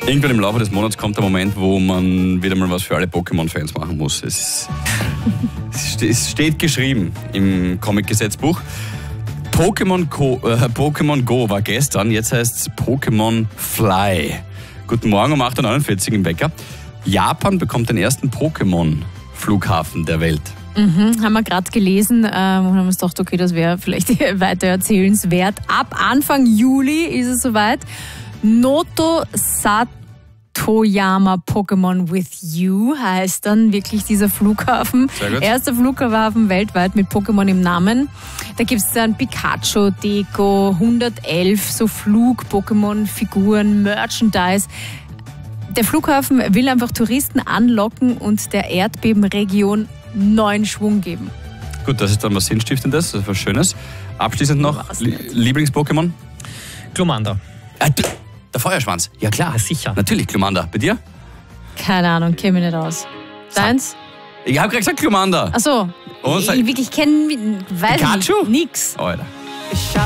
Irgendwann im Laufe des Monats kommt der Moment, wo man wieder mal was für alle Pokémon-Fans machen muss. Es steht geschrieben im Comic-Gesetzbuch. Pokémon Go war gestern, jetzt heißt es Pokémon Fly. Guten Morgen um 8.49 Uhr im Wecker. Japan bekommt den ersten Pokémon-Flughafen der Welt. Haben wir gerade gelesen und haben uns gedacht, okay, das wäre vielleicht weiter erzählenswert. Ab Anfang Juli ist es soweit. Noto Satoyama Pokémon with You heißt dann wirklich dieser Flughafen. Sehr gut. Erster Flughafen weltweit mit Pokémon im Namen. Da gibt es dann Pikachu, Deko, 111 so Flug-Pokémon-Figuren, Merchandise. Der Flughafen will einfach Touristen anlocken und der Erdbebenregion neuen Schwung geben. Gut, das ist dann was Sinnstiftendes, das ist was Schönes. Abschließend noch Lieblings-Pokémon? Glumanda. Der Feuerschwanz, ja klar. Ja, sicher. Natürlich, Glumanda. Bei dir? Keine Ahnung, kenne mich nicht aus. Deins? Ich habe gerade gesagt Glumanda. Achso, Und ich wirklich kenne, weiß Pikachu? nix. Alter.